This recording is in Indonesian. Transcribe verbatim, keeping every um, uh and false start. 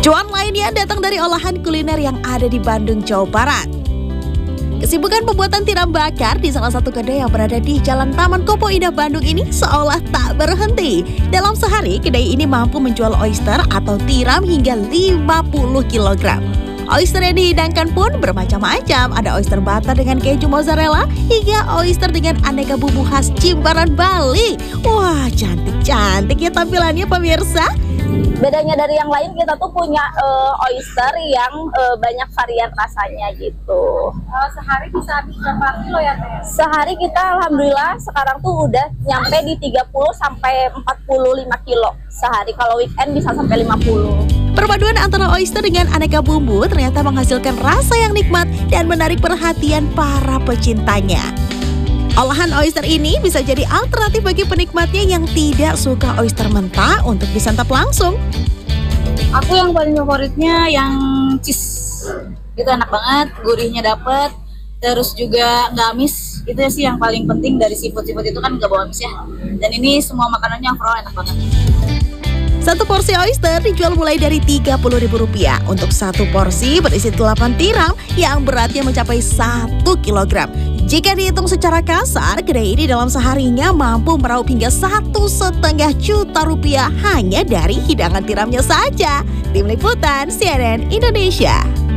Cuan lainnya datang dari olahan kuliner yang ada di Bandung, Jawa Barat. Kesibukan pembuatan tiram bakar di salah satu kedai yang berada di Jalan Taman Kopo Indah Bandung ini seolah tak berhenti. Dalam sehari, kedai ini mampu menjual oyster atau tiram hingga lima puluh kilogram. Oyster yang dihidangkan pun bermacam-macam. Ada oyster butter dengan keju mozzarella hingga oyster dengan aneka bumbu khas Jimbaran, Bali. Wah, cantik-cantik ya tampilannya pemirsa. Bedanya dari yang lain, kita tuh punya uh, oyster yang uh, banyak varian rasanya gitu. Uh, sehari bisa habis berapa kilo ya Teh? Sehari kita alhamdulillah sekarang tuh udah nyampe di tiga puluh sampai empat puluh lima kilo sehari. Kalau weekend bisa sampai lima puluh. Perpaduan antara oyster dengan aneka bumbu ternyata menghasilkan rasa yang nikmat dan menarik perhatian para pecintanya. Olahan oyster ini bisa jadi alternatif bagi penikmatnya yang tidak suka oyster mentah untuk disantap langsung. Aku yang paling favoritnya yang cheese. Itu enak banget, gurihnya dapet, terus juga nggak amis. Itu sih yang paling penting dari seafood-seafood itu kan nggak bawa amis ya. Dan ini semua makanannya overall enak banget. Satu porsi oyster dijual mulai dari tiga puluh ribu rupiah. Untuk satu porsi berisi delapan tiram yang beratnya mencapai satu kilogram. Jika dihitung secara kasar, kedai ini dalam seharinya mampu meraup hingga satu setengah juta rupiah hanya dari hidangan tiramnya saja. Tim Liputan C N N Indonesia.